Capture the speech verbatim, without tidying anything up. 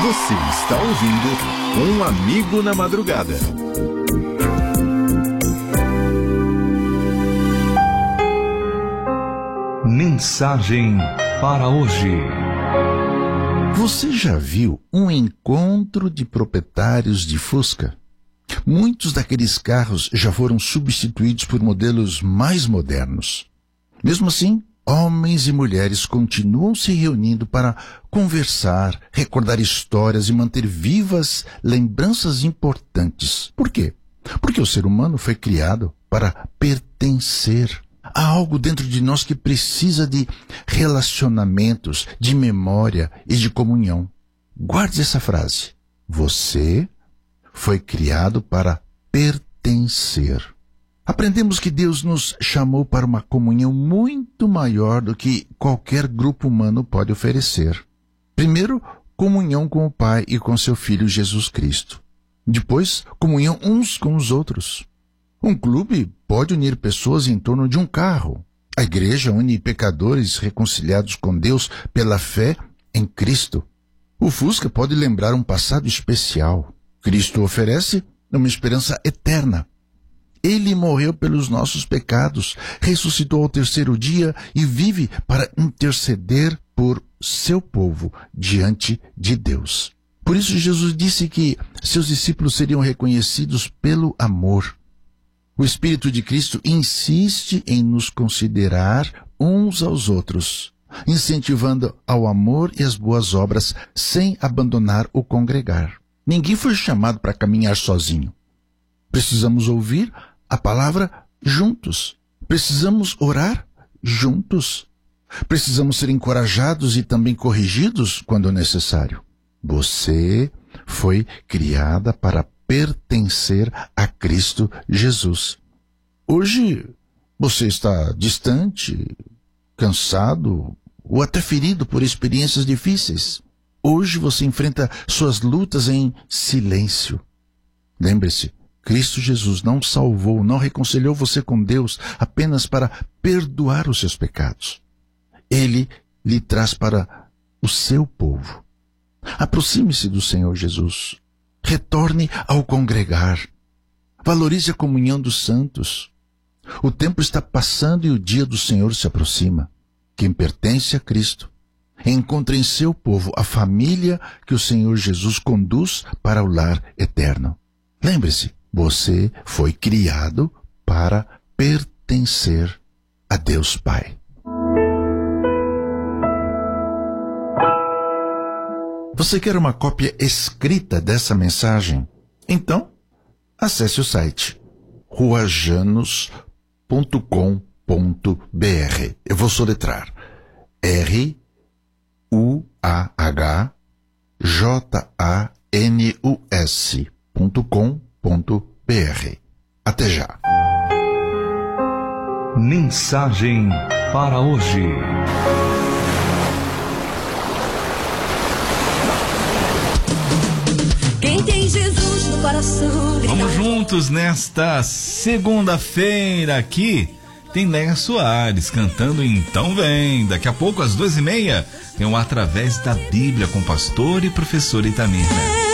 Você está ouvindo Um Amigo na Madrugada. Mensagem para hoje. Você já viu um encontro de proprietários de Fusca? Muitos daqueles carros já foram substituídos por modelos mais modernos. Mesmo assim, homens e mulheres continuam se reunindo para conversar, recordar histórias e manter vivas lembranças importantes. Por quê? Porque o ser humano foi criado para pertencer. Há algo dentro de nós que precisa de relacionamentos, de memória e de comunhão. Guarde essa frase. Você foi criado para pertencer. Aprendemos que Deus nos chamou para uma comunhão muito maior do que qualquer grupo humano pode oferecer. Primeiro, comunhão com o Pai e com seu Filho Jesus Cristo. Depois, comunhão uns com os outros. Um clube pode unir pessoas em torno de um carro. A igreja une pecadores reconciliados com Deus pela fé em Cristo. O Fusca pode lembrar um passado especial. Cristo oferece uma esperança eterna. Ele morreu pelos nossos pecados, ressuscitou ao terceiro dia e vive para interceder por seu povo diante de Deus. Por isso Jesus disse que seus discípulos seriam reconhecidos pelo amor. O Espírito de Cristo insiste em nos considerar uns aos outros, incentivando ao amor e às boas obras sem abandonar o congregar. Ninguém foi chamado para caminhar sozinho. Precisamos ouvir a palavra juntos. Precisamos orar juntos. Precisamos ser encorajados e também corrigidos quando necessário. Você foi criada para pertencer a Cristo Jesus. Hoje você está distante, cansado ou até ferido por experiências difíceis. Hoje você enfrenta suas lutas em silêncio. Lembre-se, Cristo Jesus não salvou, não reconciliou você com Deus apenas para perdoar os seus pecados. Ele lhe traz para o seu povo. Aproxime-se do Senhor Jesus. Retorne ao congregar. Valorize a comunhão dos santos. O tempo está passando e o dia do Senhor se aproxima. Quem pertence a Cristo encontra em seu povo a família que o Senhor Jesus conduz para o lar eterno. Lembre-se, você foi criado para pertencer a Deus Pai. Você quer uma cópia escrita dessa mensagem? Então, acesse o site ruajanos ponto com ponto b r. Eu vou soletrar R U A H J A N U S ponto com ponto b r. Até já. Mensagem para hoje. Quem tem Jesus no coração. Vamos juntos nesta segunda-feira aqui. Tem Léa Soares cantando Então Vem. Daqui a pouco, às duas e meia, tem um Através da Bíblia com pastor e professor Itamir.